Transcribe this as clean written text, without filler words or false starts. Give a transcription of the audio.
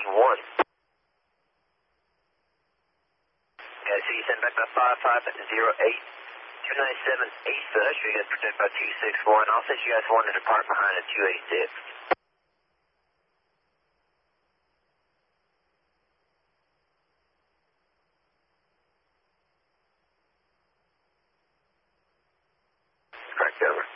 Okay, so you send back by 5508. 297 East, so that's you guys protect by 261. I'll set you guys one to depart behind at 286. Correct, over.